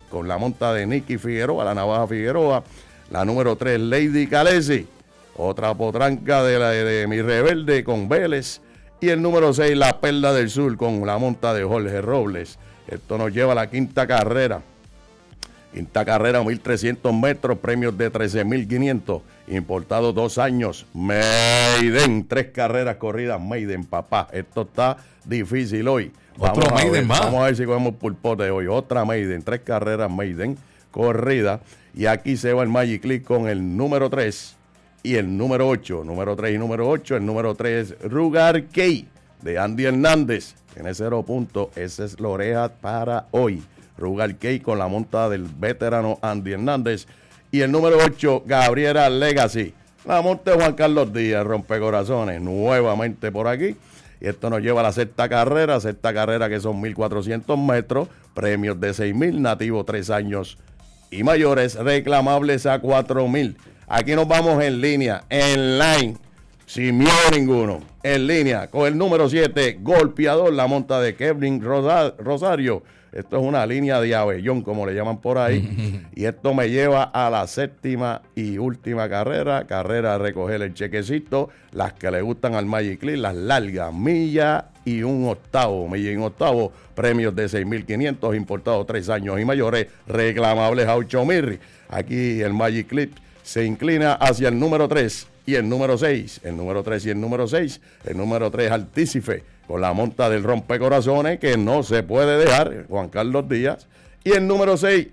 con la monta de Nicky Figueroa, la Navaja Figueroa. La número 3, Lady Calesi, otra potranca de Mi Rebelde con Vélez. Y el número 6, La Perla del Sur, con la monta de Jorge Robles. Esto nos lleva a la quinta carrera. Quinta carrera, 1.300 metros, premios de 13.500. Importado 2 años. Maiden, 3 carreras corridas. Maiden, papá. Esto está difícil hoy. Otro Maiden más. Vamos a ver si cogemos pulpote hoy. Otra Maiden, 3 carreras Maiden corrida. Y aquí se va el Magic Click con el número 3 y el número 8. Número 3 y número 8. El número 3 es Rugar Key de Andy Hernández. Tiene 0 puntos. Esa es la oreja para hoy. Rugal Key con la monta del veterano Andy Hernández. Y el número 8, Gabriela Legacy. La monta de Juan Carlos Díaz, rompecorazones, nuevamente por aquí. Y esto nos lleva a la sexta carrera que son 1.400 metros, premios de 6.000, nativo 3 años y mayores, reclamables a 4.000. Aquí nos vamos en línea, en line, sin miedo ninguno. En línea, con el número 7, golpeador, la monta de Kevin Rosario. Esto es una línea de abellón, como le llaman por ahí. Y esto me lleva a la séptima y última carrera a recoger el chequecito, las que le gustan al Magic Click, las largas, milla y un octavo, premios de 6.500, importados 3 años y mayores, reclamables a 8.000. Aquí el Magic Click se inclina hacia el número 3 y el número 6, el número 3 y el número 6, el número 3 Altícife, con la monta del rompecorazones que no se puede dejar, Juan Carlos Díaz, y el número 6,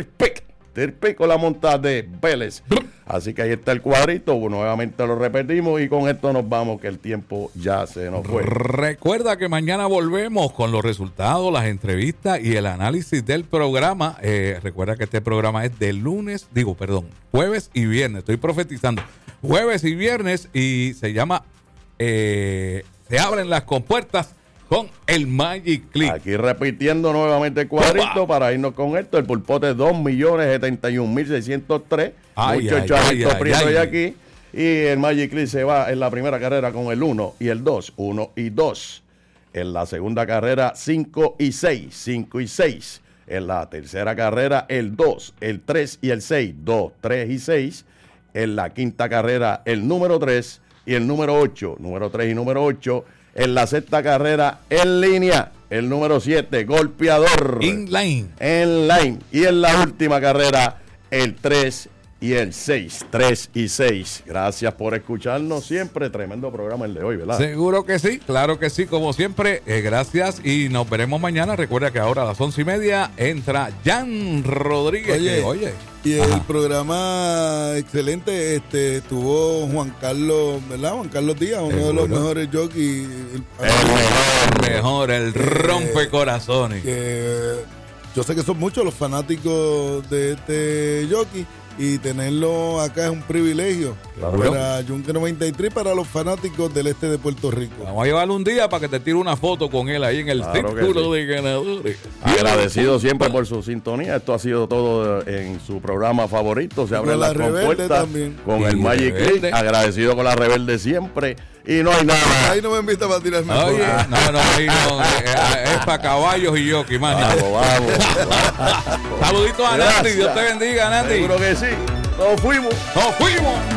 Tirpic con la monta de Vélez. Así que ahí está el cuadrito, nuevamente lo repetimos y con esto nos vamos, que el tiempo ya se nos fue. Recuerda que mañana volvemos con los resultados, las entrevistas y el análisis del programa. Recuerda que este programa es de jueves y viernes, estoy profetizando, jueves y viernes, y se llama Se Abren las Compuertas con el Magic Click. Aquí repitiendo nuevamente el cuadrito para irnos con esto. El pulpote es 2.071.603. Muchos chavitos prietos hay aquí. Y el Magic Click se va en la primera carrera con el 1 y el 2. 1 y 2. En la segunda carrera, 5 y 6. 5 y 6. En la tercera carrera, el 2, el 3 y el 6. 2, 3 y 6. En la quinta carrera, el número 3 y el número 8. Número 3 y número 8. En la sexta carrera, en línea, el número 7, golpeador. In-line. En-line. Y en la última carrera, el 3 y el 6. 3 y 6. Gracias por escucharnos siempre. Tremendo programa el de hoy, ¿verdad? Seguro que sí, claro que sí, como siempre. Gracias y nos veremos mañana. Recuerda que ahora a las 11:30 entra Jan Rodríguez. Oye. Y el programa excelente, estuvo Juan Carlos, ¿verdad? Juan Carlos Díaz, uno de los mejores jockeys. El mejor, el rompecorazones. Yo sé que son muchos los fanáticos de este jockey y tenerlo acá es un privilegio. Claro. Para Yunque 93, para los fanáticos del este de Puerto Rico. Vamos a llevarlo un día para que te tire una foto con él ahí en el círculo de ganadores. Agradecido siempre por su sintonía. Esto ha sido todo en su programa favorito. Se abren las compuertas con el Magic Click. Agradecido con la Rebelde siempre. Y no hay nada. Ahí no me invita para tirarme. Oye, no, ahí no. Es para caballos y jockey, man. Vamos. Saluditos a Nati. Dios te bendiga, Nati. Seguro que sí. Nos fuimos.